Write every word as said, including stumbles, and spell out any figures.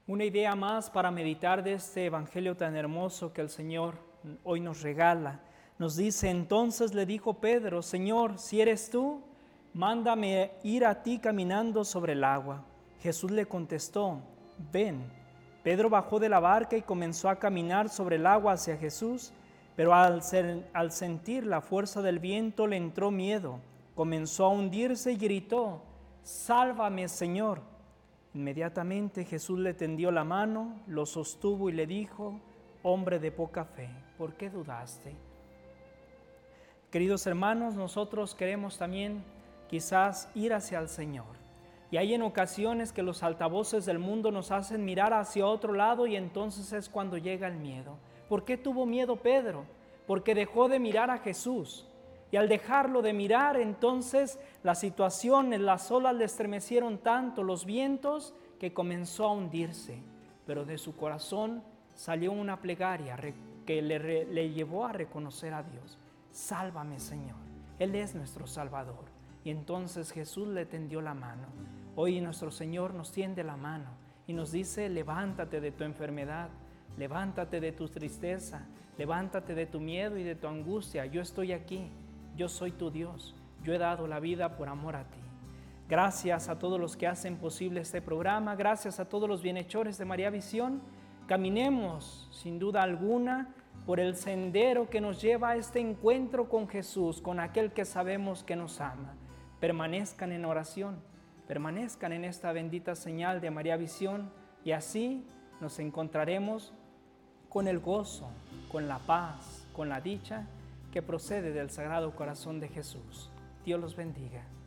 Una idea más para meditar de este evangelio tan hermoso que el Señor hoy nos regala. Nos dice: entonces le dijo Pedro: Señor, si eres tú, mándame ir a ti caminando sobre el agua. Jesús le contestó: ven. Pedro bajó de la barca y comenzó a caminar sobre el agua hacia Jesús, pero al, ser, al sentir la fuerza del viento le entró miedo. Comenzó a hundirse y gritó: sálvame, Señor. Inmediatamente Jesús le tendió la mano, lo sostuvo y le dijo: hombre de poca fe, ¿por qué dudaste? Queridos hermanos, nosotros queremos también quizás ir hacia el Señor. Y hay en ocasiones que los altavoces del mundo nos hacen mirar hacia otro lado y entonces es cuando llega el miedo. ¿Por qué tuvo miedo Pedro? Porque dejó de mirar a Jesús. Y al dejarlo de mirar, entonces las situaciones, las olas le estremecieron tanto, los vientos, que comenzó a hundirse. Pero de su corazón salió una plegaria que le, le llevó a reconocer a Dios. Sálvame, Señor. Él es nuestro Salvador. Y entonces Jesús le tendió la mano. Hoy nuestro Señor nos tiende la mano y nos dice: levántate de tu enfermedad, levántate de tu tristeza, levántate de tu miedo y de tu angustia. Yo estoy aquí. Yo soy tu Dios, yo he dado la vida por amor a ti. Gracias a todos los que hacen posible este programa, gracias a todos los bienhechores de María Visión. Caminemos, sin duda alguna, por el sendero que nos lleva a este encuentro con Jesús, con aquel que sabemos que nos ama. Permanezcan en oración, permanezcan en esta bendita señal de María Visión y así nos encontraremos con el gozo, con la paz, con la dicha que procede del Sagrado Corazón de Jesús. Dios los bendiga.